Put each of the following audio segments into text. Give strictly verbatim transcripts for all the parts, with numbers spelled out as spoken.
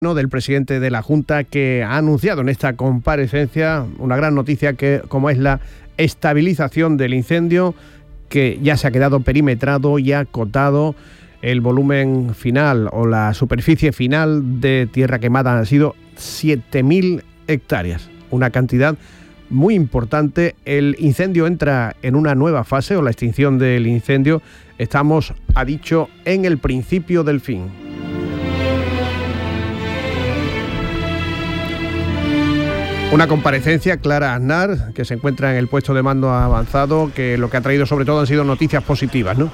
del presidente de la Junta, que ha anunciado en esta comparecencia una gran noticia, que como es la estabilización del incendio, que ya se ha quedado perimetrado y acotado. El volumen final o la superficie final de tierra quemada han sido siete mil hectáreas, una cantidad muy importante. El incendio entra en una nueva fase, o la extinción del incendio. Estamos, ha dicho, en el principio del fin. Una comparecencia, Clara Aznar, que se encuentra en el puesto de mando avanzado, que lo que ha traído sobre todo han sido noticias positivas, ¿no?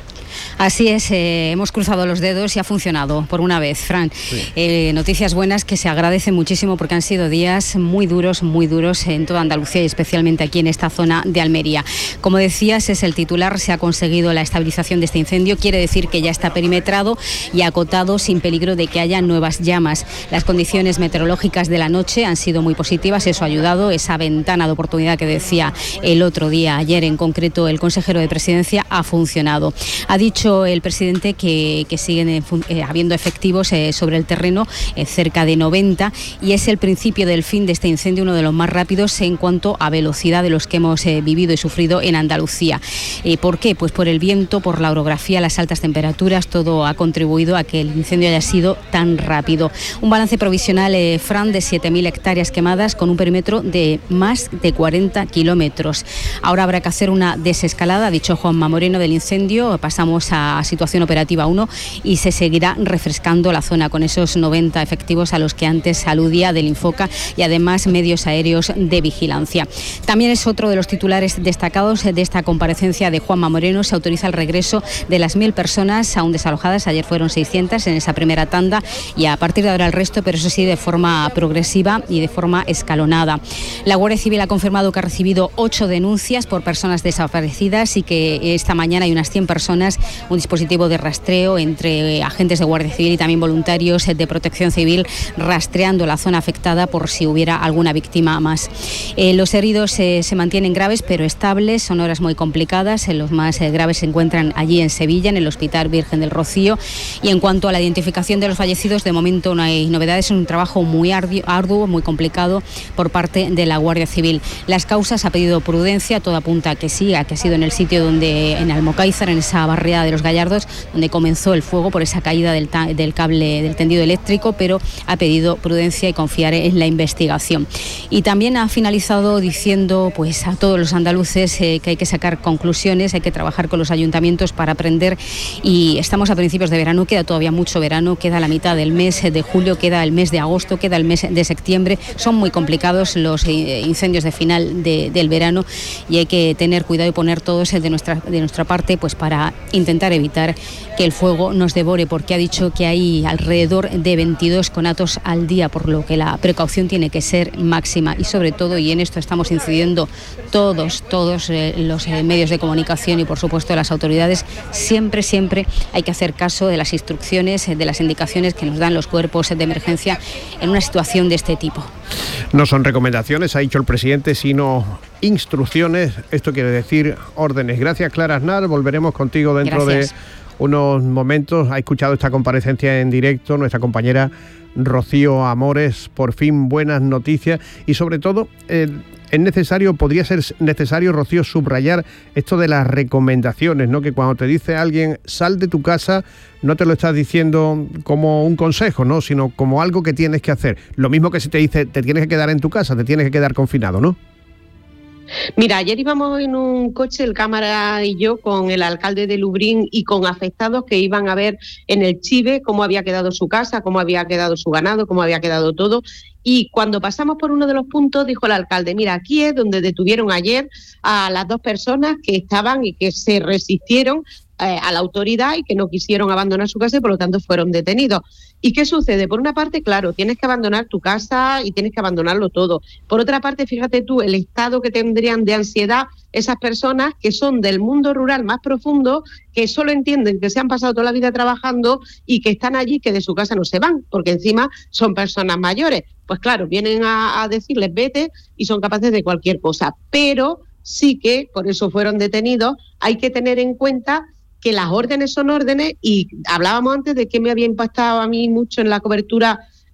Así es, eh, hemos cruzado los dedos y ha funcionado por una vez, Fran. Sí. Eh, noticias buenas que se agradecen muchísimo, porque han sido días muy duros, muy duros en toda Andalucía y especialmente aquí en esta zona de Almería. Como decías, es el titular, se ha conseguido la estabilización de este incendio, quiere decir que ya está perimetrado y acotado sin peligro de que haya nuevas llamas. Las condiciones meteorológicas de la noche han sido muy positivas, eso ha ayudado, esa ventana de oportunidad que decía el otro día, ayer en concreto el consejero de Presidencia, ha funcionado. Ha dicho el presidente que, que siguen eh, habiendo efectivos eh, sobre el terreno, eh, cerca de noventa, y es el principio del fin de este incendio, uno de los más rápidos en cuanto a velocidad de los que hemos eh, vivido y sufrido en Andalucía. Eh, ¿Por qué? Pues por el viento, por la orografía, las altas temperaturas, todo ha contribuido a que el incendio haya sido tan rápido. Un balance provisional, eh, Fran, de siete mil hectáreas quemadas con un perímetro de más de cuarenta kilómetros. Ahora habrá que hacer una desescalada, ha dicho Juanma Moreno, del incendio. Pasamos a a situación operativa uno y se seguirá refrescando la zona con esos noventa efectivos a los que antes aludía del Infoca, y además medios aéreos de vigilancia. También es otro de los titulares destacados de esta comparecencia de Juanma Moreno. Se autoriza el regreso de las mil personas aún desalojadas. Ayer fueron seiscientas en esa primera tanda y a partir de ahora el resto, pero eso sí, de forma progresiva y de forma escalonada. La Guardia Civil ha confirmado que ha recibido ocho denuncias por personas desaparecidas y que esta mañana hay unas cien personas, un dispositivo de rastreo entre agentes de Guardia Civil y también voluntarios de Protección Civil, rastreando la zona afectada por si hubiera alguna víctima más. Eh, los heridos eh, se mantienen graves pero estables, son horas muy complicadas. Eh, los más eh, graves se encuentran allí en Sevilla, en el Hospital Virgen del Rocío. Y en cuanto a la identificación de los fallecidos, de momento no hay novedades. Es un trabajo muy arduo, arduo, muy complicado por parte de la Guardia Civil. Las causas, ha pedido prudencia, todo apunta a que sí, a que ha sido en el sitio donde, en Almocáizar, en esa barriada de los Gallardos, donde comenzó el fuego por esa caída del, ta- del cable del tendido eléctrico, pero ha pedido prudencia y confiar en la investigación. Y también ha finalizado diciendo pues a todos los andaluces eh, que hay que sacar conclusiones, hay que trabajar con los ayuntamientos para aprender, y estamos a principios de verano, queda todavía mucho verano, queda la mitad del mes de julio, queda el mes de agosto, queda el mes de septiembre. Son muy complicados los eh, incendios de final de, del verano, y hay que tener cuidado y poner todos de nuestra, de nuestra parte pues para intentar evitar que el fuego nos devore, porque ha dicho que hay alrededor de veintidós conatos al día, por lo que la precaución tiene que ser máxima. Y sobre todo, y en esto estamos incidiendo todos, todos eh, los eh, medios de comunicación y por supuesto las autoridades, siempre, siempre hay que hacer caso de las instrucciones, de las indicaciones que nos dan los cuerpos de emergencia en una situación de este tipo. No son recomendaciones, ha dicho el presidente, sino instrucciones. Esto quiere decir órdenes. Gracias, Clara Aznar. Volveremos contigo dentro Gracias. de unos momentos. Ha escuchado esta comparecencia en directo nuestra compañera Rocío Amores. Por fin buenas noticias, y sobre todo eh, es necesario, podría ser necesario, Rocío, subrayar esto de las recomendaciones, ¿no? Que cuando te dice alguien sal de tu casa, no te lo estás diciendo como un consejo, ¿no? Sino como algo que tienes que hacer. Lo mismo que si te dice te tienes que quedar en tu casa, te tienes que quedar confinado, ¿no? Mira, ayer íbamos en un coche, el cámara y yo, con el alcalde de Lubrín y con afectados que iban a ver en el Chive cómo había quedado su casa, cómo había quedado su ganado, cómo había quedado todo. Y cuando pasamos por uno de los puntos, dijo el alcalde, mira, aquí es donde detuvieron ayer a las dos personas que estaban y que se resistieron eh, a la autoridad y que no quisieron abandonar su casa y por lo tanto fueron detenidos. ¿Y qué sucede? Por una parte, claro, tienes que abandonar tu casa y tienes que abandonarlo todo. Por otra parte, fíjate tú, el estado que tendrían de ansiedad esas personas que son del mundo rural más profundo, que solo entienden que se han pasado toda la vida trabajando y que están allí, que de su casa no se van, porque encima son personas mayores. Pues claro, vienen a, a decirles vete y son capaces de cualquier cosa. Pero sí que, por eso fueron detenidos, hay que tener en cuenta que las órdenes son órdenes, y hablábamos antes de que me había impactado a mí mucho en la cobertura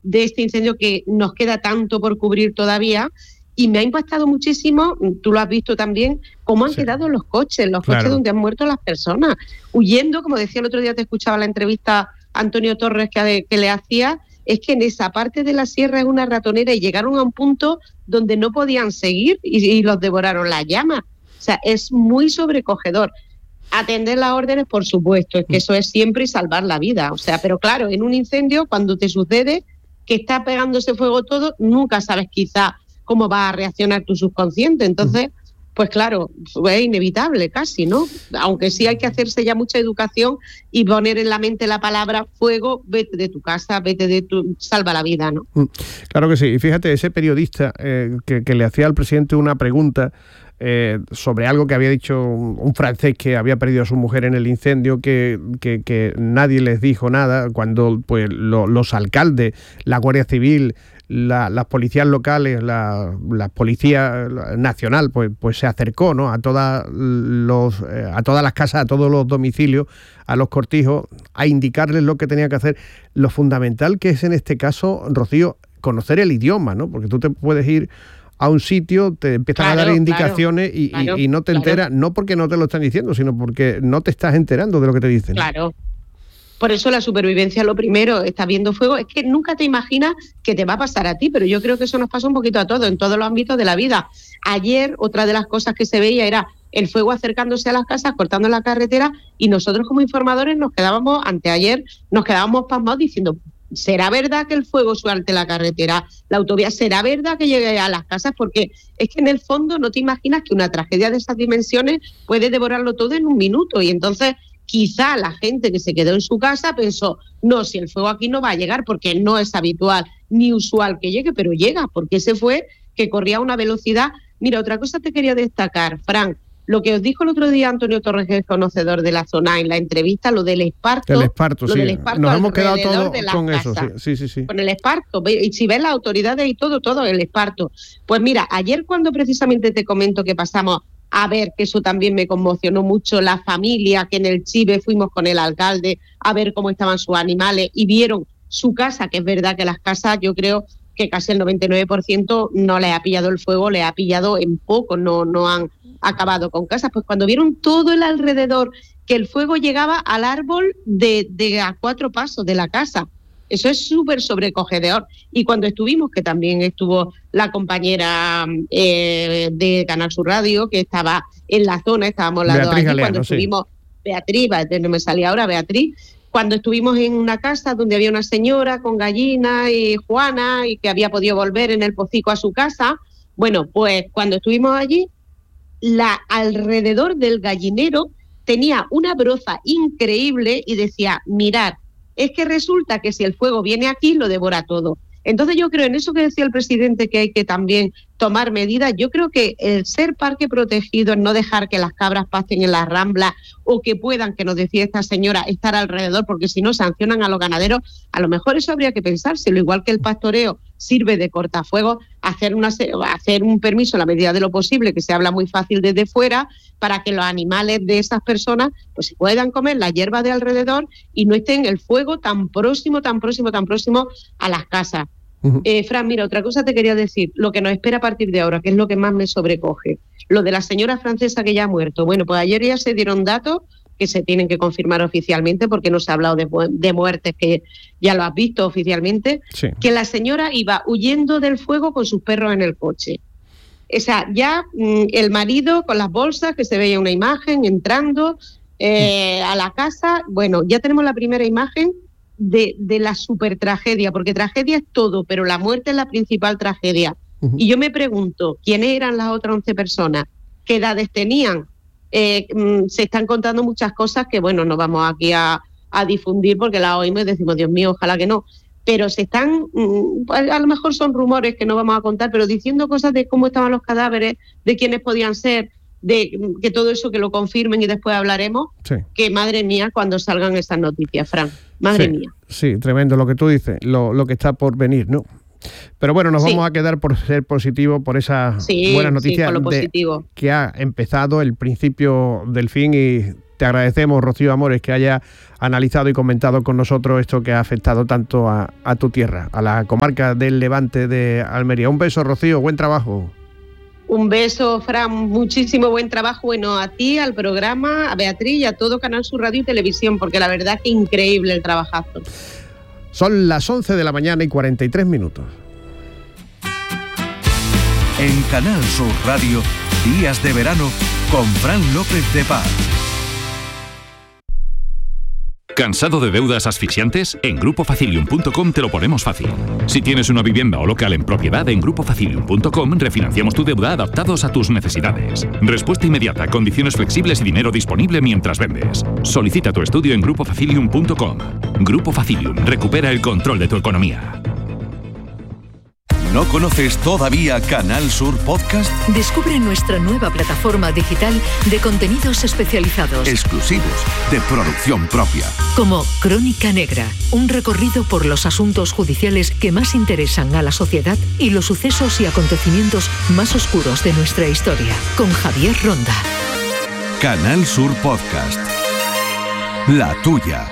de este incendio que nos queda tanto por cubrir todavía. Y me ha impactado muchísimo, tú lo has visto también, cómo han sí. quedado los coches, los claro. coches donde han muerto las personas, huyendo, como decía el otro día, te escuchaba la entrevista a Antonio Torres que, que le hacía, es que en esa parte de la sierra es una ratonera y llegaron a un punto donde no podían seguir y, y los devoraron las llamas. O sea, es muy sobrecogedor. Atender las órdenes, por supuesto, es que eso es siempre salvar la vida. O sea, pero claro, en un incendio, cuando te sucede que está pegándose fuego todo, nunca sabes quizá cómo va a reaccionar tu subconsciente. Entonces, pues claro, es inevitable casi, ¿no? Aunque sí hay que hacerse ya mucha educación y poner en la mente la palabra fuego, vete de tu casa, vete de tu... salva la vida, ¿no? Claro que sí. Y fíjate, ese periodista eh, que, que le hacía al presidente una pregunta eh, sobre algo que había dicho un, un francés que había perdido a su mujer en el incendio, que, que, que nadie les dijo nada, cuando pues lo, los alcaldes, la Guardia Civil, La, las policías locales, la, la policía nacional, pues, pues se acercó, ¿no?, a todas los, eh, a todas las casas, a todos los domicilios, a los cortijos, a indicarles lo que tenía que hacer. Lo fundamental que es en este caso, Rocío, conocer el idioma, ¿no? Porque tú te puedes ir a un sitio, te empiezan claro, a dar indicaciones claro, y, claro, y, y no te enteras, claro. no porque no te lo están diciendo, sino porque no te estás enterando de lo que te dicen. Claro. Por eso la supervivencia, lo primero, está viendo fuego, es que nunca te imaginas que te va a pasar a ti, pero yo creo que eso nos pasa un poquito a todos, en todos los ámbitos de la vida. Ayer, otra de las cosas que se veía era el fuego acercándose a las casas, cortando la carretera, y nosotros como informadores nos quedábamos, anteayer, nos quedábamos pasmados diciendo, ¿será verdad que el fuego suelte la carretera, la autovía? ¿Será verdad que llegue a las casas? Porque es que en el fondo no te imaginas que una tragedia de esas dimensiones puede devorarlo todo en un minuto, y entonces quizá la gente que se quedó en su casa pensó, no, si el fuego aquí no va a llegar, porque no es habitual ni usual que llegue, pero llega, porque ese fue que corría a una velocidad. Mira, otra cosa te quería destacar, Fran, lo que os dijo el otro día Antonio Torres, que es conocedor de la zona, en la entrevista, lo del esparto. El esparto, lo sí. Del esparto Nos hemos quedado todos con casas, eso, sí, sí, sí. Con el esparto, y si ves las autoridades y todo, todo el esparto. Pues mira, ayer cuando precisamente te comento que pasamos a ver, que eso también me conmocionó mucho, la familia, que en el Chive fuimos con el alcalde a ver cómo estaban sus animales y vieron su casa, que es verdad que las casas, yo creo que casi el noventa y nueve por ciento no les ha pillado el fuego, les ha pillado en poco, no, no han acabado con casas. Pues cuando vieron todo el alrededor, que el fuego llegaba al árbol de, de a cuatro pasos de la casa, eso es súper sobrecogedor. Y cuando estuvimos, que también estuvo la compañera eh, de Canal Sur Radio, que estaba en la zona, estábamos las dos allí, Galeano, cuando estuvimos, sí. Beatriz, no me salía ahora, Beatriz, cuando estuvimos en una casa donde había una señora con gallina y Juana, y que había podido volver en el pocico a su casa, bueno, pues cuando estuvimos allí, la alrededor del gallinero tenía una broza increíble y decía, mirad, es que resulta que si el fuego viene aquí, lo devora todo. Entonces yo creo, en eso que decía el presidente, que hay que también tomar medidas, yo creo que el ser parque protegido, no dejar que las cabras pasen en las ramblas o que puedan, que nos decía esta señora, estar alrededor, porque si no sancionan a los ganaderos, a lo mejor eso habría que pensárselo, igual que el pastoreo sirve de cortafuegos, hacer, una, hacer un permiso en la medida de lo posible, que se habla muy fácil desde fuera, para que los animales de esas personas pues se puedan comer la hierba de alrededor y no estén el fuego tan próximo, tan próximo, tan próximo a las casas. Uh-huh. Eh, Fran, mira, otra cosa te quería decir, lo que nos espera a partir de ahora, que es lo que más me sobrecoge, lo de la señora francesa que ya ha muerto. Bueno, pues ayer ya se dieron datos que se tienen que confirmar oficialmente, porque no se ha hablado de, de muertes, que ya lo has visto oficialmente, sí. Que la señora iba huyendo del fuego con sus perros en el coche. O sea, ya mmm, el marido con las bolsas, que se veía una imagen entrando eh, a la casa. Bueno, ya tenemos la primera imagen de, de la super tragedia, porque tragedia es todo, pero la muerte es la principal tragedia. Uh-huh. Y yo me pregunto, ¿quiénes eran las otras once personas? ¿Qué edades tenían? Eh, mmm, se están contando muchas cosas que, bueno, no vamos aquí a, a difundir porque las oímos y decimos, Dios mío, ojalá que no. Pero se están, a lo mejor son rumores que no vamos a contar, pero diciendo cosas de cómo estaban los cadáveres, de quiénes podían ser, de que todo eso que lo confirmen y después hablaremos, sí. Que madre mía cuando salgan esas noticias, Fran, madre sí, mía. Sí, tremendo lo que tú dices, lo, lo que está por venir, ¿no? Pero bueno, nos Sí. vamos a quedar por ser positivo, por esa Sí, buena sí, noticia con lo de positivo. que ha empezado el principio del fin, y te agradecemos, Rocío Amores, que haya analizado y comentado con nosotros esto que ha afectado tanto a, a tu tierra, a la comarca del Levante de Almería. Un beso, Rocío, buen trabajo. Un beso, Fran, muchísimo buen trabajo, bueno, a ti, al programa, a Beatriz y a todo Canal Sur Radio y Televisión, porque la verdad que increíble el trabajazo. Son las once de la mañana y cuarenta y tres minutos. En Canal Sur Radio, Días de Verano con Fran López de Paz. ¿Cansado de deudas asfixiantes? En grupo facilium punto com te lo ponemos fácil. Si tienes una vivienda o local en propiedad, en grupo facilium punto com refinanciamos tu deuda adaptados a tus necesidades. Respuesta inmediata, condiciones flexibles y dinero disponible mientras vendes. Solicita tu estudio en grupo facilium punto com. Grupo Facilium, recupera el control de tu economía. ¿No conoces todavía Canal Sur Podcast? Descubre nuestra nueva plataforma digital de contenidos especializados. Exclusivos, de producción propia. Como Crónica Negra, un recorrido por los asuntos judiciales que más interesan a la sociedad y los sucesos y acontecimientos más oscuros de nuestra historia. Con Javier Ronda. Canal Sur Podcast. La tuya.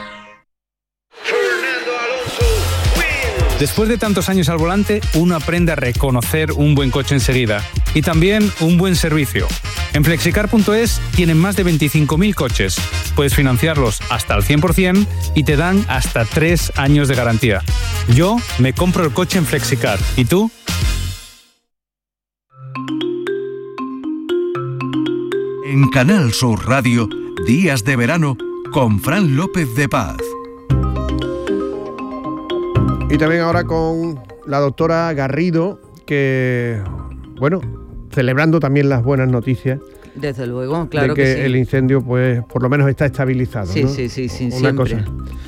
Después de tantos años al volante, uno aprende a reconocer un buen coche enseguida y también un buen servicio. En flexicar punto es tienen más de veinticinco mil coches. Puedes financiarlos hasta al cien por ciento y te dan hasta tres años de garantía. Yo me compro el coche en Flexicar. ¿Y tú? En Canal Sur Radio, Días de Verano con Fran López de Paz. Y también ahora con la doctora Garrido, que, bueno, celebrando también las buenas noticias. Desde luego, claro de que, que sí. el incendio, pues, por lo menos está estabilizado. Sí, ¿no? sí, sí, sí, Una siempre. cosa.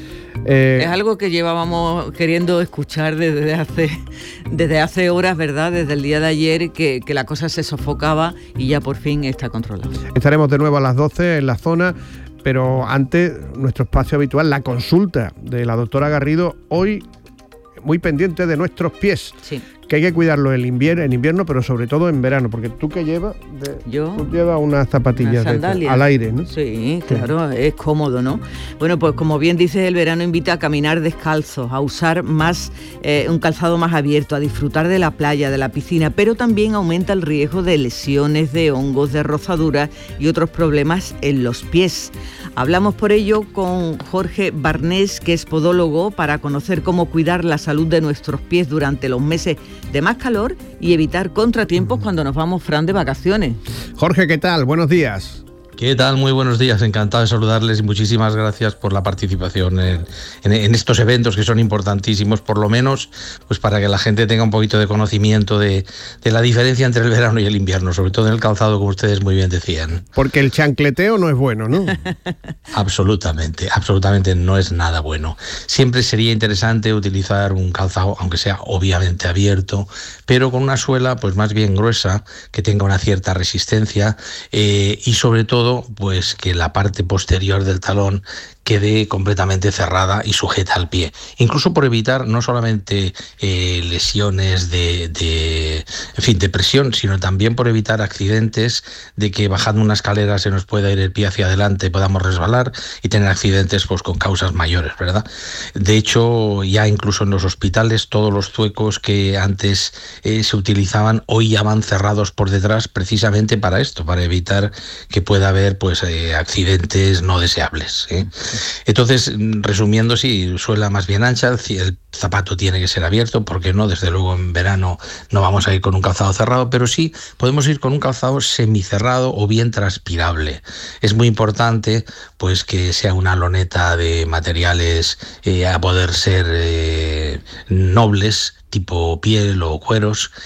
Eh, Es algo que llevábamos queriendo escuchar desde hace, desde hace horas, ¿verdad? Desde el día de ayer, que, que la cosa se sofocaba y ya por fin está controlada. Estaremos de nuevo a las doce en la zona, pero antes, nuestro espacio habitual, la consulta de la doctora Garrido, hoy muy pendiente de nuestros pies. Sí. Que hay que cuidarlo en invierno, en invierno, pero sobre todo en verano, porque tú que llevas, de, Yo, tú llevas unas zapatillas Unas de estas, sandalias. al aire, ¿no? Sí, claro, es cómodo, ¿no? Bueno, pues como bien dices, el verano invita a caminar descalzos, a usar más eh, un calzado más abierto, a disfrutar de la playa, de la piscina, pero también aumenta el riesgo de lesiones, de hongos, de rozaduras y otros problemas en los pies. Hablamos por ello con Jorge Barnés, que es podólogo, para conocer cómo cuidar la salud de nuestros pies durante los meses de más calor y evitar contratiempos cuando nos vamos, Fran, de vacaciones. Jorge, ¿qué tal? Buenos días. ¿Qué tal? Muy buenos días, encantado de saludarles y muchísimas gracias por la participación en, en, en estos eventos que son importantísimos, por lo menos pues para que la gente tenga un poquito de conocimiento de, de la diferencia entre el verano y el invierno, sobre todo en el calzado, como ustedes muy bien decían. Porque el chancleteo no es bueno, ¿no? Absolutamente, absolutamente no es nada bueno. Siempre sería interesante utilizar un calzado, aunque sea obviamente abierto, pero con una suela pues más bien gruesa, que tenga una cierta resistencia eh, y sobre todo pues que la parte posterior del talón quede completamente cerrada y sujeta al pie, incluso por evitar no solamente eh, lesiones de, de, en fin, de presión, sino también por evitar accidentes de que bajando una escalera se nos pueda ir el pie hacia adelante y podamos resbalar y tener accidentes pues con causas mayores, ¿verdad? De hecho, ya incluso en los hospitales todos los zuecos que antes eh, se utilizaban hoy ya van cerrados por detrás precisamente para esto, para evitar que pueda haber pues eh, accidentes no deseables, ¿eh? Entonces, resumiendo, sí, suela más bien ancha, el zapato tiene que ser abierto, porque no, desde luego en verano no vamos a ir con un calzado cerrado, pero sí podemos ir con un calzado semicerrado o bien transpirable. Es muy importante pues que sea una loneta de materiales eh, a poder ser eh, nobles, tipo piel o cueros,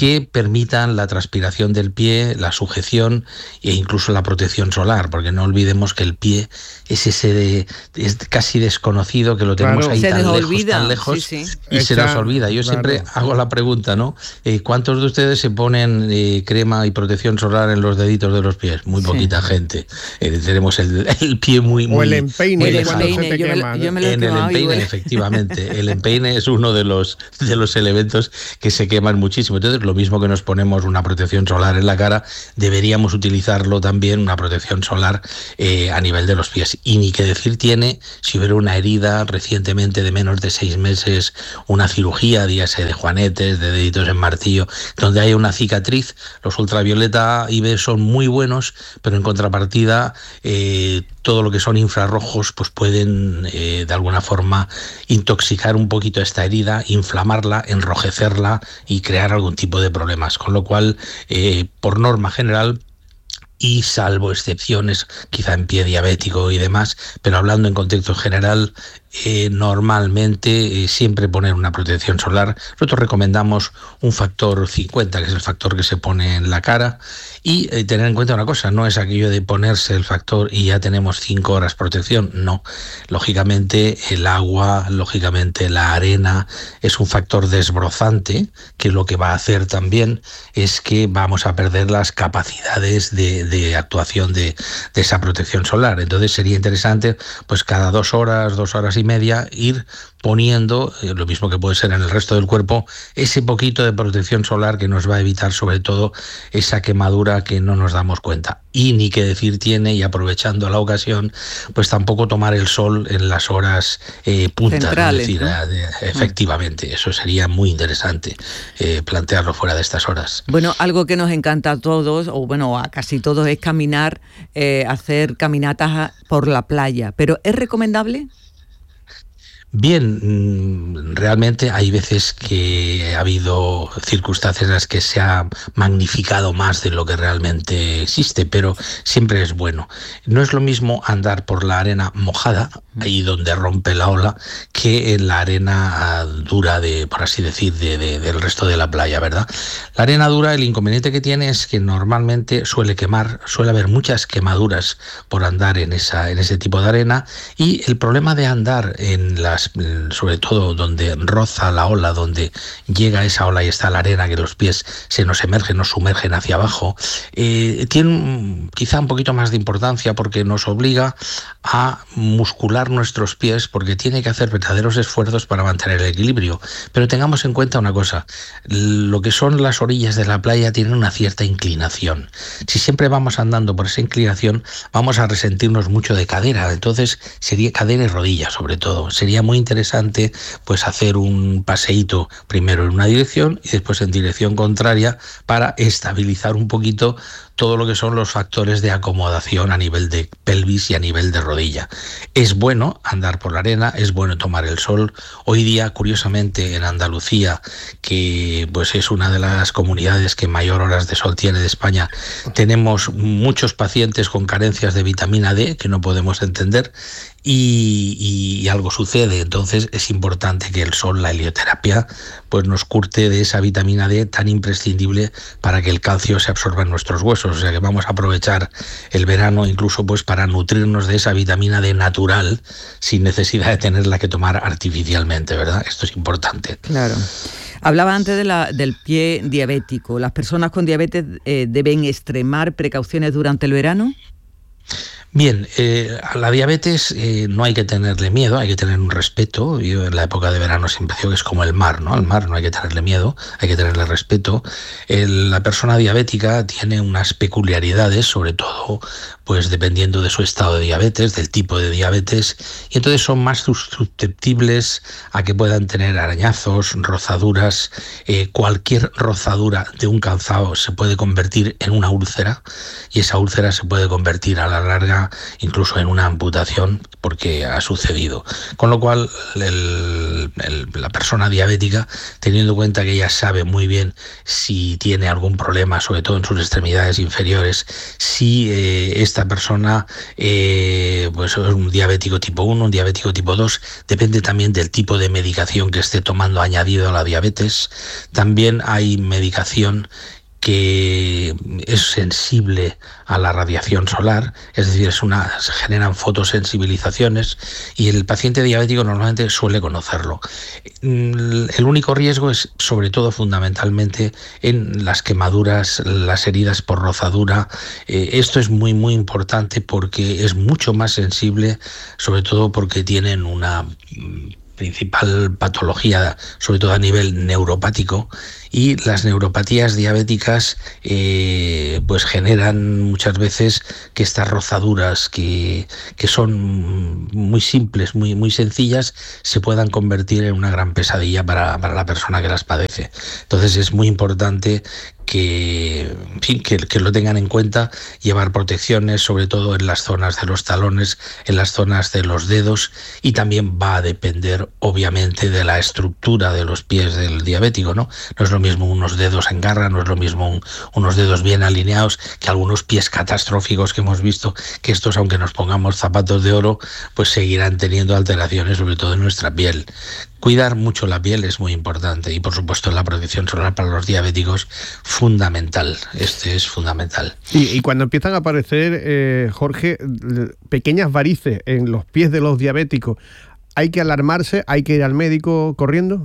que permitan la transpiración del pie, la sujeción e incluso la protección solar, porque no olvidemos que el pie es ese de, es casi desconocido, que lo tenemos claro, ahí tan lejos, olvida. tan lejos sí, sí. y Echa, se nos olvida. Yo claro. siempre hago la pregunta, ¿no? Eh, ¿Cuántos de ustedes se ponen eh, crema y protección solar en los deditos de los pies? Muy poquita sí. gente. Eh, tenemos el, el pie muy, muy... O el empeine. El empeine. Se yo quema, me, yo me lo en el empeine, y, efectivamente. El empeine es uno de los, de los elementos que se queman muchísimo. Entonces, lo mismo que nos ponemos una protección solar en la cara, deberíamos utilizarlo también, una protección solar eh, a nivel de los pies. Y ni que decir tiene si hubiera una herida recientemente de menos de seis meses, una cirugía, dígase de juanetes, de deditos en martillo, donde haya una cicatriz. Los ultravioleta I B son muy buenos, pero en contrapartida eh, todo lo que son infrarrojos pues pueden eh, de alguna forma intoxicar un poquito esta herida, inflamarla, enrojecerla y crear algún tipo de problemas. Con lo cual, eh, por norma general, y salvo excepciones, quizá en pie diabético y demás, pero hablando en contexto general, eh, normalmente eh, siempre poner una protección solar. Nosotros recomendamos un factor cincuenta, que es el factor que se pone en la cara, y eh, tener en cuenta una cosa, no es aquello de ponerse el factor y ya tenemos cinco horas protección, no. Lógicamente el agua, lógicamente la arena es un factor desbrozante, que lo que va a hacer también es que vamos a perder las capacidades de, de actuación de, de esa protección solar. Entonces sería interesante pues cada dos horas, dos horas y media ir poniendo, eh, lo mismo que puede ser en el resto del cuerpo, ese poquito de protección solar que nos va a evitar sobre todo esa quemadura que no nos damos cuenta. Y ni que decir tiene, y aprovechando la ocasión, pues tampoco tomar el sol en las horas eh, puntas. Centrales, ¿no? Es decir, ¿no? Efectivamente, eso sería muy interesante eh, plantearlo fuera de estas horas. Bueno, algo que nos encanta a todos, o bueno, a casi todos, es caminar, eh, hacer caminatas por la playa. ¿Pero es recomendable? Bien, realmente hay veces que ha habido circunstancias en las que se ha magnificado más de lo que realmente existe, pero siempre es bueno. No es lo mismo andar por la arena mojada, ahí donde rompe la ola, que en la arena dura, de, por así decir, de, de, del resto de la playa, ¿verdad? La arena dura, el inconveniente que tiene es que normalmente suele quemar, suele haber muchas quemaduras por andar en, esa, en ese tipo de arena, y el problema de andar en las, sobre todo donde roza la ola, donde llega esa ola y está la arena, que los pies se nos emergen, nos sumergen hacia abajo, eh, tiene quizá un poquito más de importancia porque nos obliga a muscular nuestros pies, porque tiene que hacer verdaderos esfuerzos para mantener el equilibrio. Pero tengamos en cuenta una cosa, lo que son las orillas de la playa tienen una cierta inclinación. Si siempre vamos andando por esa inclinación, vamos a resentirnos mucho de cadera, entonces sería cadera y rodilla sobre todo. Sería muy interesante pues hacer un paseíto primero en una dirección y después en dirección contraria para estabilizar un poquito todo lo que son los factores de acomodación a nivel de pelvis y a nivel de rodilla. Es bueno andar por la arena, es bueno tomar el sol. Hoy día, curiosamente, en Andalucía, que pues es una de las comunidades que mayor horas de sol tiene de España, tenemos muchos pacientes con carencias de vitamina D que no podemos entender, y, y, y algo sucede. Entonces es importante que el sol, la helioterapia, pues nos curte de esa vitamina D tan imprescindible para que el calcio se absorba en nuestros huesos. O sea que vamos a aprovechar el verano incluso pues para nutrirnos de esa vitamina D natural sin necesidad de tenerla que tomar artificialmente, ¿verdad? Esto es importante. Claro. Hablaba antes de la, del pie diabético. ¿Las personas con diabetes eh, deben extremar precauciones durante el verano? Bien, eh, a la diabetes eh, no hay que tenerle miedo, hay que tener un respeto. Yo en la época de verano siempre digo que es como el mar, ¿no? Al mar no hay que tenerle miedo, hay que tenerle respeto. El, la persona diabética tiene unas peculiaridades, sobre todo pues dependiendo de su estado de diabetes, del tipo de diabetes, y entonces son más susceptibles a que puedan tener arañazos, rozaduras. Eh, cualquier rozadura de un calzado se puede convertir en una úlcera, y esa úlcera se puede convertir a la larga incluso en una amputación porque ha sucedido. Con lo cual el, el, la persona diabética, teniendo en cuenta que ella sabe muy bien si tiene algún problema, sobre todo en sus extremidades inferiores, si eh, esta persona eh, pues es un diabético tipo uno, un diabético tipo dos, depende también del tipo de medicación que esté tomando añadido a la diabetes. También hay medicación que es sensible a la radiación solar, es decir, es una, se generan fotosensibilizaciones y el paciente diabético normalmente suele conocerlo. El único riesgo es sobre todo fundamentalmente en las quemaduras, las heridas por rozadura. Eh, esto es muy muy importante porque es mucho más sensible, sobre todo porque tienen una principal patología, sobre todo a nivel neuropático, y las neuropatías diabéticas eh, pues generan muchas veces que estas rozaduras que, que son muy simples, muy, muy sencillas, se puedan convertir en una gran pesadilla para, para la persona que las padece. Entonces es muy importante que, en fin, que, que lo tengan en cuenta, llevar protecciones, sobre todo en las zonas de los talones, en las zonas de los dedos, y también va a depender obviamente de la estructura de los pies del diabético, ¿no? No es lo mismo unos dedos en garra, no es lo mismo un, unos dedos bien alineados que algunos pies catastróficos que hemos visto, que estos, aunque nos pongamos zapatos de oro, pues seguirán teniendo alteraciones, sobre todo en nuestra piel. Cuidar mucho la piel es muy importante y, por supuesto, la protección solar para los diabéticos, fundamental. Este es fundamental. Y, y cuando empiezan a aparecer, eh, Jorge, pequeñas varices en los pies de los diabéticos, ¿hay que alarmarse? ¿Hay que ir al médico corriendo?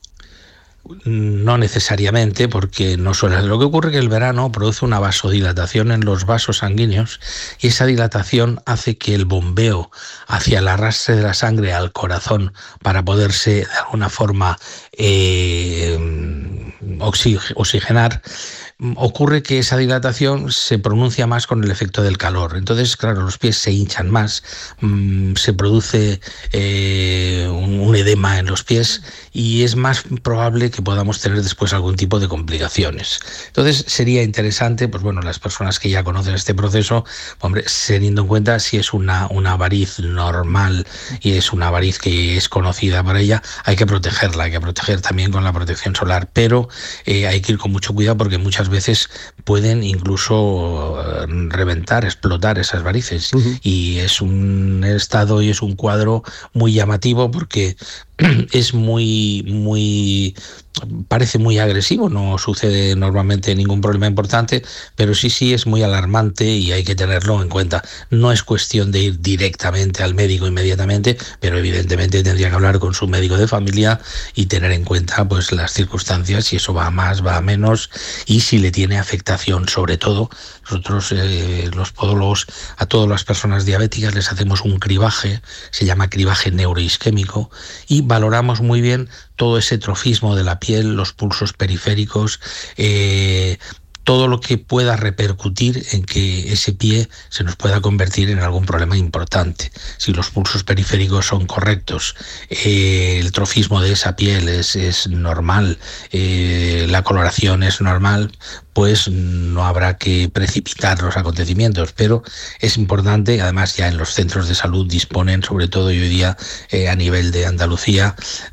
No necesariamente, porque no suele. Lo que ocurre es que el verano produce una vasodilatación en los vasos sanguíneos y esa dilatación hace que el bombeo hacia el arrastre de la sangre al corazón para poderse de alguna forma eh, oxigenar, ocurre que esa dilatación se pronuncia más con el efecto del calor. Entonces, claro, los pies se hinchan más, mmm, se produce eh, un, un edema en los pies y es más probable que podamos tener después algún tipo de complicaciones. Entonces, sería interesante, pues bueno, las personas que ya conocen este proceso, hombre, teniendo en cuenta si es una, una variz normal y es una variz que es conocida por ella, hay que protegerla, hay que proteger también con la protección solar, pero eh, hay que ir con mucho cuidado porque muchas veces pueden incluso reventar, explotar esas varices. Uh-huh. Y es un estado y es un cuadro muy llamativo porque es muy, muy, parece muy agresivo, no sucede normalmente ningún problema importante, pero sí, sí es muy alarmante y hay que tenerlo en cuenta. No es cuestión de ir directamente al médico inmediatamente, pero evidentemente tendría que hablar con su médico de familia y tener en cuenta pues las circunstancias, si eso va a más, va a menos, y si le tiene afectación. Sobre todo, nosotros eh, los podólogos a todas las personas diabéticas les hacemos un cribaje, se llama cribaje neuroisquémico, y valoramos muy bien todo ese trofismo de la piel, los pulsos periféricos, eh, todo lo que pueda repercutir en que ese pie se nos pueda convertir en algún problema importante. Si los pulsos periféricos son correctos, eh, el trofismo de esa piel es, es normal, eh, la coloración es normal, pues no habrá que precipitar los acontecimientos, pero es importante, además ya en los centros de salud disponen, sobre todo hoy día eh, a nivel de Andalucía,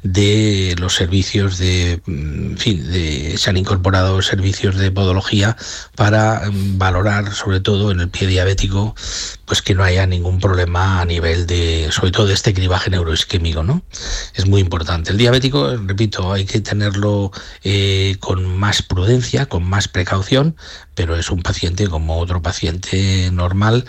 de los servicios de, en fin, de, se han incorporado servicios de podología para valorar, sobre todo en el pie diabético, pues que no haya ningún problema a nivel de, sobre todo de este cribaje neuroisquémico, ¿no? Es muy importante. El diabético, repito, hay que tenerlo eh, con más prudencia, con más precaución, pero es un paciente como otro paciente normal,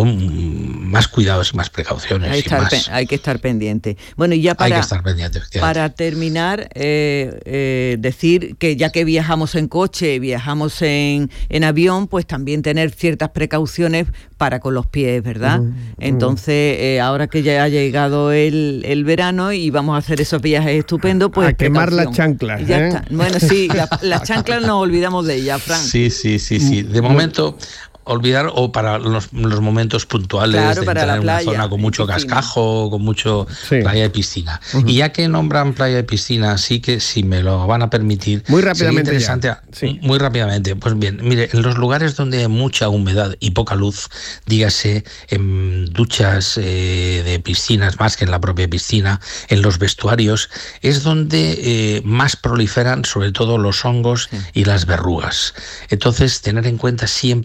con más cuidados y más precauciones. Hay, y estar, más. hay que estar pendiente. Bueno, y ya para, hay que estar pendiente, para terminar, eh, eh, decir que ya que viajamos en coche, viajamos en, en avión, pues también tener ciertas precauciones para con los pies, ¿verdad? Mm, Entonces, eh, ahora que ya ha llegado el, el verano y vamos a hacer esos viajes estupendos, pues... A quemar las chanclas, ya ¿eh? está. Bueno, sí, la, las chanclas nos olvidamos de ellas, Fran. Sí, sí, sí, sí. De momento... olvidar o para los, los momentos puntuales, claro, de para entrar la en playa, una zona con mucho cascajo, con mucho sí. playa y piscina. Uh-huh. Y ya que nombran playa y piscina, sí que si me lo van a permitir, muy rápidamente, interesante, sí. muy rápidamente. Pues bien, mire, en los lugares donde hay mucha humedad y poca luz, dígase en duchas eh, de piscinas más que en la propia piscina, en los vestuarios, es donde eh, más proliferan sobre todo los hongos sí. y las verrugas. Entonces, tener en cuenta siempre ir con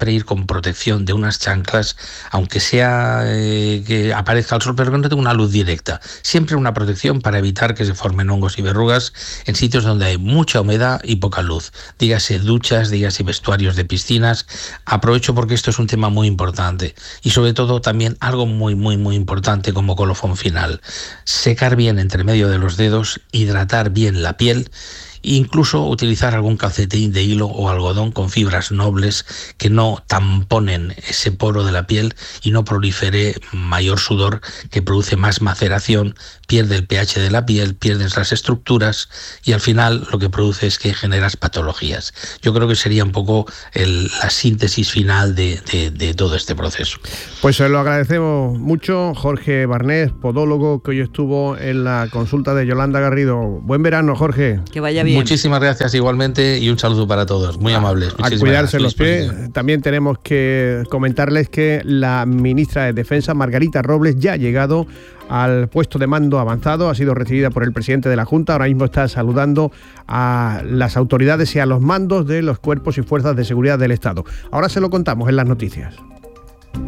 protección de unas chanclas, aunque sea eh, que aparezca el sol, pero que no tenga una luz directa. Siempre una protección para evitar que se formen hongos y verrugas en sitios donde hay mucha humedad y poca luz. Dígase duchas, dígase vestuarios de piscinas. Aprovecho porque esto es un tema muy importante. Y sobre todo también algo muy, muy, muy importante como colofón final. Secar bien entre medio de los dedos, hidratar bien la piel, incluso utilizar algún calcetín de hilo o algodón con fibras nobles que no tamponen ese poro de la piel y no prolifere mayor sudor, que produce más maceración, pierde el pH de la piel, pierdes las estructuras y al final lo que produce es que generas patologías. Yo creo que sería un poco el, la síntesis final de, de, de todo este proceso. Pues se lo agradecemos mucho, Jorge Barnés, podólogo, que hoy estuvo en la consulta de Yolanda Garrido. Buen verano, Jorge. Que vaya bien. Muchísimas gracias igualmente y un saludo para todos, muy amables. A cuidarse los pies. También tenemos que comentarles que la ministra de Defensa, Margarita Robles, ya ha llegado al puesto de mando avanzado, ha sido recibida por el presidente de la Junta, ahora mismo está saludando a las autoridades y a los mandos de los cuerpos y fuerzas de seguridad del Estado. Ahora se lo contamos en las noticias.